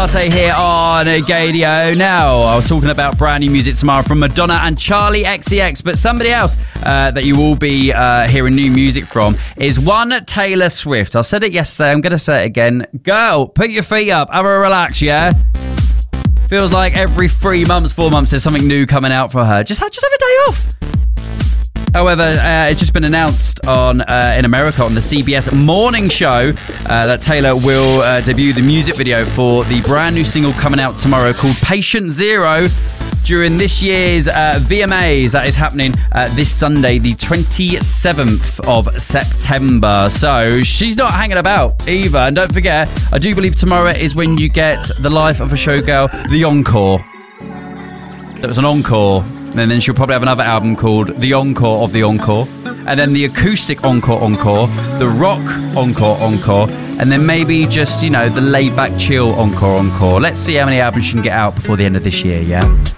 Latte here on Gadio. Now, I was talking about brand new music tomorrow from Madonna and Charlie XCX, but somebody else that you will be hearing new music from is one Taylor Swift. I said it yesterday, I'm going to say it again. Girl, put your feet up, have a relax, yeah? Feels like every 3 months, 4 months, there's something new coming out for her. Just have a day off. However, it's just been announced in America on the CBS morning show that Taylor will debut the music video for the brand new single coming out tomorrow called Patient Zero during this year's VMAs that is happening this Sunday, the 27th of September. So she's not hanging about either. And don't forget, I do believe tomorrow is when you get the Life of a Showgirl, the encore. There was an encore. And then she'll probably have another album called The Encore of the Encore. And then the acoustic Encore, the rock Encore, and then maybe just, the laid-back chill Encore. Let's see how many albums she can get out before the end of this year, yeah?